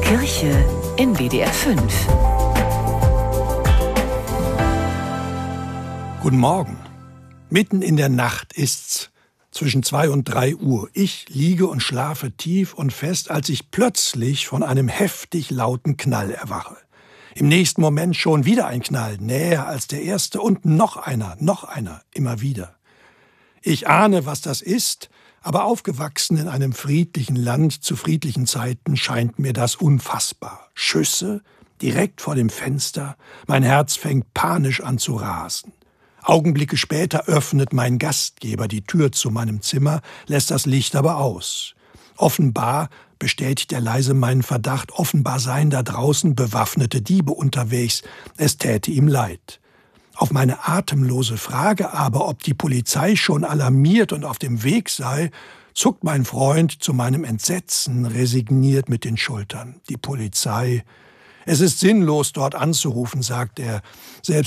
Kirche in WDR 5. Guten Morgen. Mitten in der Nacht ist's, zwischen 2 und 3 Uhr. Ich liege und schlafe tief und fest, als ich plötzlich von einem heftig lauten Knall erwache. Im nächsten Moment schon wieder ein Knall, näher als der erste, und noch einer, immer wieder. Ich ahne, was das ist, aber aufgewachsen in einem friedlichen Land zu friedlichen Zeiten scheint mir das unfassbar. Schüsse direkt vor dem Fenster, mein Herz fängt panisch an zu rasen. Augenblicke später öffnet mein Gastgeber die Tür zu meinem Zimmer, lässt das Licht aber aus. Offenbar bestätigt er leise meinen Verdacht, offenbar seien da draußen bewaffnete Diebe unterwegs, es täte ihm leid. Auf meine atemlose Frage aber, ob die Polizei schon alarmiert und auf dem Weg sei, zuckt mein Freund zu meinem Entsetzen resigniert mit den Schultern. Die Polizei. Es ist sinnlos, dort anzurufen, sagt er. Selbst